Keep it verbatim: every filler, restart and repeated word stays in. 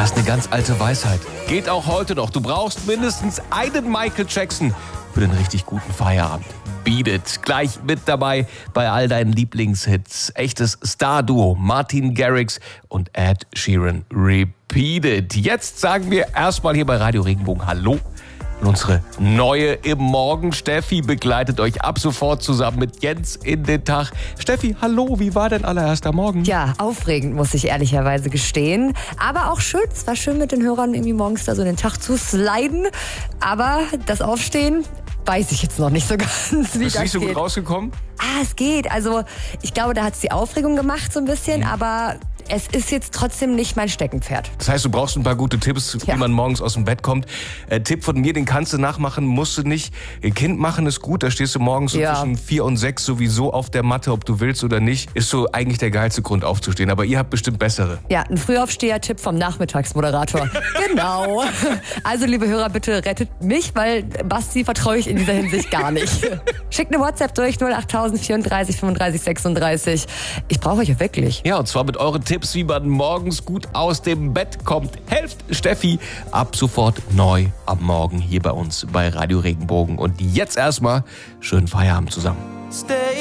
Das ist eine ganz alte Weisheit. Geht auch heute noch. Du brauchst mindestens einen Michael Jackson für den richtig guten Feierabend. Beat It. Gleich mit dabei bei all deinen Lieblingshits. Echtes Star-Duo Martin Garrix und Ed Sheeran. Repeat It. Jetzt sagen wir erstmal hier bei Radio Regenbogen Hallo. Und unsere neue im Morgen, Steffi, begleitet euch ab sofort zusammen mit Jens in den Tag. Steffi, hallo, wie war dein allererster Morgen? Ja, aufregend, muss ich ehrlicherweise gestehen. Aber auch schön, es war schön mit den Hörern irgendwie morgens da so den Tag zu sliden. Aber das Aufstehen weiß ich jetzt noch nicht so ganz, wie Bist das du nicht so geht. gut rausgekommen? Ah, es geht. Also ich glaube, da hat es die Aufregung gemacht so ein bisschen, mhm. aber es ist jetzt trotzdem nicht mein Steckenpferd. Das heißt, du brauchst ein paar gute Tipps, Ja. wie man morgens aus dem Bett kommt. Äh, Tipp von mir, den kannst du nachmachen, musst du nicht. Kind machen ist gut, da stehst du morgens so Ja. zwischen vier und sechs sowieso auf der Matte, ob du willst oder nicht. Ist so eigentlich der geilste Grund aufzustehen, aber ihr habt bestimmt bessere. Ja, ein Frühaufsteher-Tipp vom Nachmittagsmoderator. Genau. Also, liebe Hörer, bitte rettet mich, weil Basti vertraue ich in dieser Hinsicht gar nicht. Schickt eine WhatsApp durch null acht null null vierunddreißig fünfunddreißig sechsunddreißig. Ich brauche euch ja wirklich. Ja, und zwar mit euren Tipps, wie man morgens gut aus dem Bett kommt. Helft Steffi ab sofort neu am Morgen hier bei uns bei Radio Regenbogen. Und jetzt erstmal schönen Feierabend zusammen. Stay